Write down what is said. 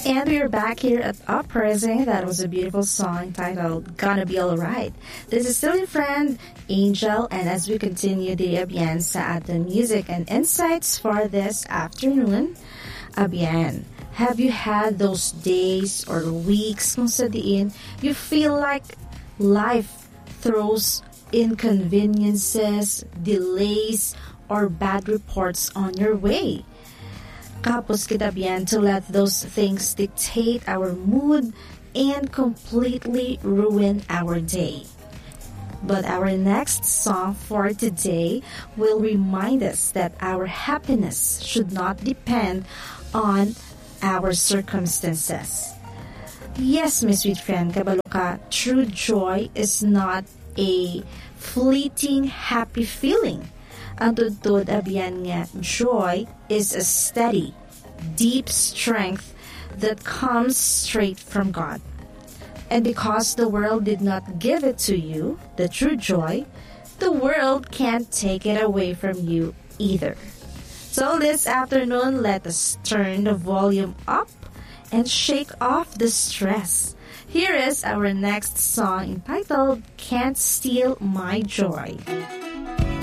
And we are back here at Uprising. That was a beautiful song titled Gonna Be Alright. This is still your friend, Angel, and as we continue the Abian sa ating music and insights for this afternoon, Abian, have you had those days or weeks kung sa diin you feel like life throws inconveniences, delays, or bad reports on your way? Kapos kita bien to let those things dictate our mood and completely ruin our day. But our next song for today will remind us that our happiness should not depend on our circumstances. Yes, my sweet friend, kabalo ka, true joy is not a fleeting happy feeling. Ang tudtod abiyan nga, joy is a steady, deep strength that comes straight from God. And because the world did not give it to you, the true joy, the world can't take it away from you either. So this afternoon, let us turn the volume up and shake off the stress. Here is our next song entitled Can't Steal My Joy.